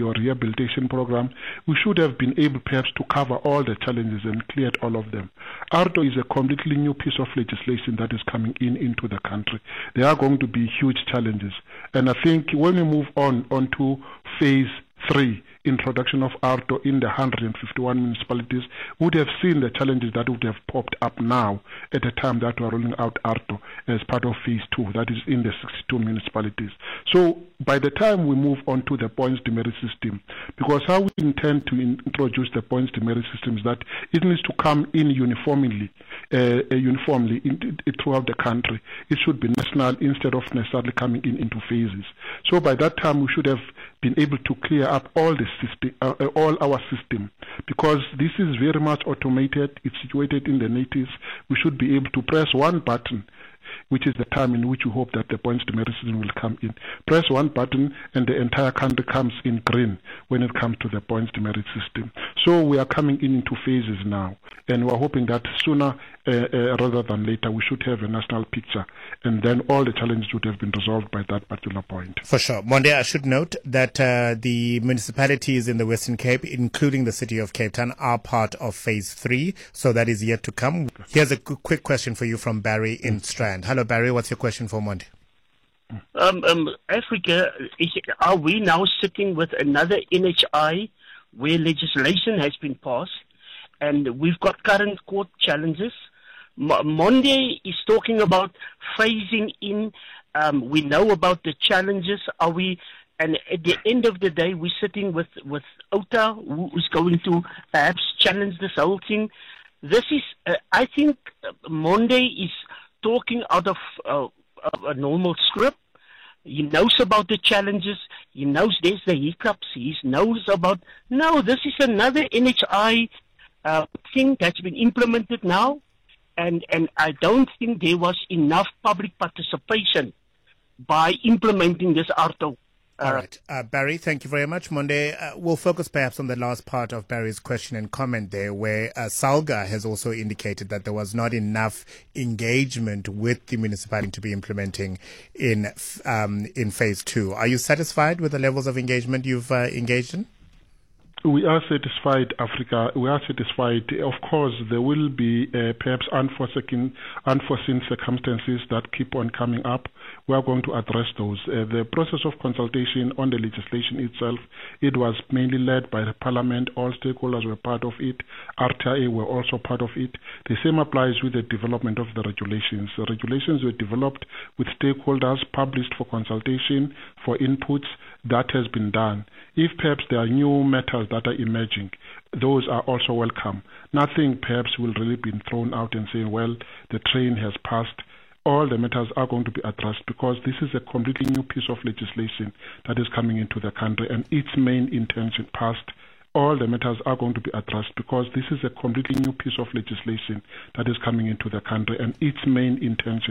or rehabilitation program, we should have been able perhaps to cover all the challenges and cleared all of them. ARTO is a completely new piece of legislation that is coming into the country. There are going to be huge challenges. And I think when we move onto phase 3, introduction of ARTO in the 151 municipalities, would have seen the challenges that would have popped up now at the time that we are rolling out ARTO as part of phase 2, that is in the 62 municipalities. So by the time we move on to the points demerit system, because how we intend to introduce the points demerit system is that it needs to come in uniformly throughout the country. It should be national instead of necessarily coming into phases. So by that time we should have been able to clear up all the system, all our system, because this is very much automated. It's situated in the natives. We should be able to press one button, which is the time in which we hope that the points demerit system will come in. Press one button and the entire country comes in green when it comes to the points demerit system. So we are coming into phases now, and we're hoping that sooner rather than later we should have a national picture, and then all the challenges would have been resolved by that particular point. For sure. Monday, I should note that the municipalities in the Western Cape, including the city of Cape Town, are part of phase 3, so that is yet to come. Here's a quick question for you from Barry in Strand. Hello, Barry. What's your question for Monday? Africa, are we now sitting with another NHI where legislation has been passed and we've got current court challenges? Monday is talking about phasing in. We know about the challenges. Are we? And at the end of the day, we're sitting with OTA, who is going to perhaps challenge this whole thing. This is, I think, Monday is talking out of a normal script. He knows about the challenges. He knows there's the hiccups. He knows about. No, this is another NHI thing that's been implemented now. And I don't think there was enough public participation by implementing this ARTO. All right. Barry, thank you very much. Monday, we'll focus perhaps on the last part of Barry's question and comment there, where SALGA has also indicated that there was not enough engagement with the municipality to be implementing in phase 2. Are you satisfied with the levels of engagement you've engaged in? We are satisfied, Africa. We are satisfied. Of course, there will be perhaps unforeseen circumstances that keep on coming up. We are going to address those. The process of consultation on the legislation itself, it was mainly led by the Parliament. All stakeholders were part of it. RTI were also part of it. The same applies with the development of the regulations. The regulations were developed with stakeholders, published for consultation, for inputs. That has been done. If perhaps there are new matters that are emerging, those are also welcome. Nothing perhaps will really be thrown out and saying, well, the train has passed. All the matters are going to be addressed because this is a completely new piece of legislation that is coming into the country, and its main intention passed. All the matters are going to be addressed because this is a completely new piece of legislation that is coming into the country, and its main intention